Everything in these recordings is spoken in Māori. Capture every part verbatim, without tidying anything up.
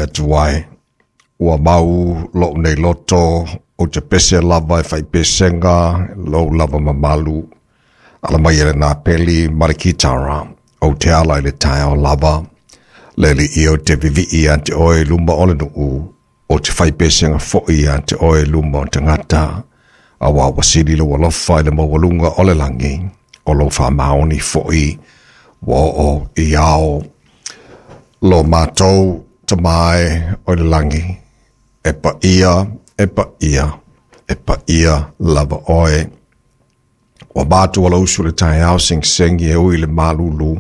e tuai. Ua mau lo nei loto o te pese lava e fai pesenga lo lava mamalu. Ala mai ele nā peli marikitara o te ala ele tae o lava. Leli i o te vivi i ante oe luma ole nuu o te fai pesenga foi ante oe luma o te ngata. Awa wasiri lo walofa ele mawalunga ole langi o lo wha maoni foi wa o i ao lo mātou te mai o le langi. E pa ia, e pa ia, e pa ia lava oe. Wa mātou ala usu le tae au sing sengi e ui le malulu.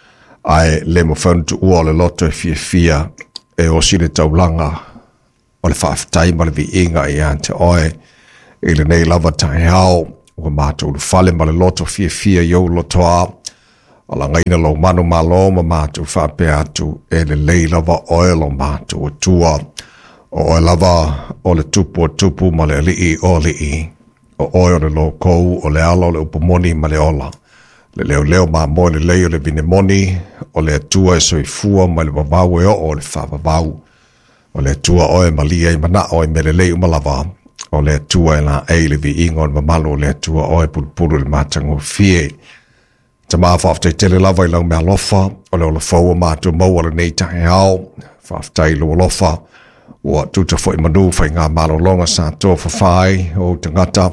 Ai le mo whantu ua le loto e fia fia e o si le taulanga o le whaaftai ma le vi inga i ante oe. E le nei lava tae au wa mātou le fale ma le loto fia fia iau loto a. O la ngaina lo manu malo ma mātou whape atu e le lei lava oe lo mātou o tua. O oe lava o le tupu o tupu ma le lii o lii. O oe o le lo kou o le ala o le upamoni ma le ola. Le leo leo ma mo le leo le vinemoni o le atua e soifua ma le wawau e o o le whawawau. O le atua oe ma lia i mana oe me le leo malava. O le atua e la ei le vi ingo le mamalo o le atua oe pulupulu le matango fie. Ta maa whaftai tele lava i lau mea lofa, o leo le whaua mātua maua le nei tahe au, whaftai lua lofa, ua tuta fo i manu whai ngā malolonga sa toa whawhai o te ngata.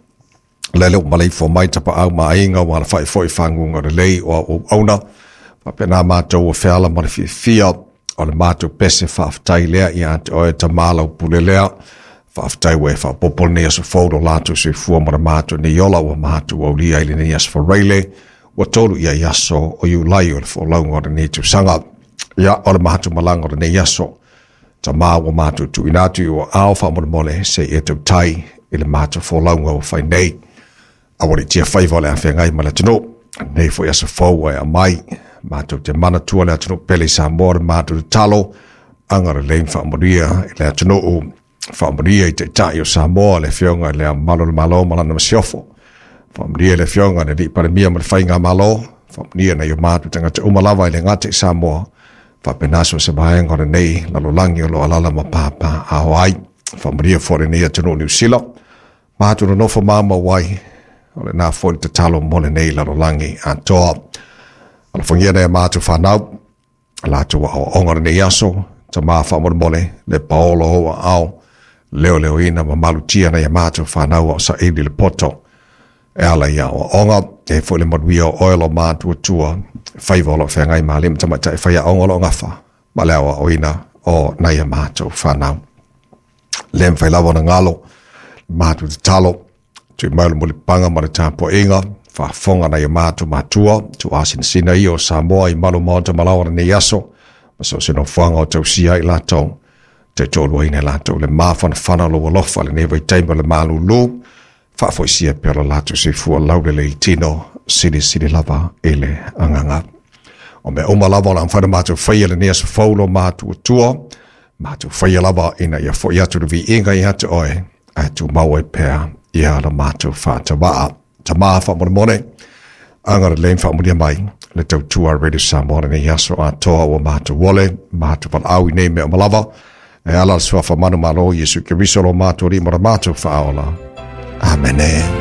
Le leo malei fo mai tapa au maa inga, wana whai fo i whangunga le lei o au auna, whape nā mātua ua whiala mara fia fia, o le mātua pese whaftai lea i ante oe ta mālau pule lea, whaftai we whapopol ni aso faudo lātu se fua mara mātua ni yola ua mātua au lia ili ni aso whareile, wa tolu ia yaso o yu lai o le wholaunga o le ni tu sanga. Ia o le mahatu malanga o le ni yaso. Ta maa wa matu tu inatu i o ao wha mole mole se e tau tai i le mahatu wholaunga o whai nei. A wari tia whaiva le a whengai ma le tino. Nei fo yasa fau e a mai. Matu te mana tua le a tino pele sa mora matu te talo. Anga le lein wha moria i le a tino o wha moria i te tai o sa mora le whionga i le a malo le malo malana masiofo. Whamnia le whionga ne li pare mia ma le whainga malo. Whamnia na i o mātu tanga te umalawa i le ngate i Samoa. Whapenaso se mahenga le nei lalo langi o lo alala ma pāpā a wai. Whamnia fore nei a tino New Zealand. Mātu na nofo māma wai. O le nā fore te talo mo le nei lalo langi a toa. Ala whangia nei a mātu whanau. Ala tua o onga nei aso. Ta mā whamore mole le paolo hoa au. Leo leo ina ma malutia nei a mātu whanau o sa eili le poto. E ala ia o onga, e fo le maduia o oilo mātua tua, whaivolo whengai mā lima tamata e whaia ongolo o ngafa, ma leawa o ina o naia mātua whanau. Lem whailawa na ngalo, mātua te talo, tui maulu muli panga ma le tāpua inga, whafonga naia mātua mātua, tu asina sina i o Samoa i malu maota malawa na ne yaso, ma so sino whanga o tau sia i lato, te tōlua ina lato, le māwhana whana lo alofa, le newa i teima le mālu lu, Whafo isia pera latu se fua laurele i tino, siri siri lava ele anganga. O me oma lava la mwhana mātu whaia le nea sa whaulo mātu tua, mātu whaia lava ina ia fo iatu vi inga i hatu oe, atu maue pēr ia la mātu whāta waa. Ta maa whamone mone, angara lein whamonia mai, le tau tua Radio Samoa ne yaso a toa o mātu wole, mātu pal au i nei me oma lava, e ala swafa manu malo Yesu Kiriso lo mātu ri mara mātu whaola. Amen.